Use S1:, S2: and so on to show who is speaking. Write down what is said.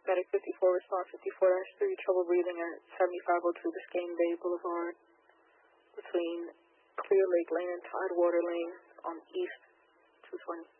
S1: Medic 54, response 54-3, trouble breathing at 7502 Biscayne Bay Boulevard between Clear Lake Lane and Tidewater Lane on East 220.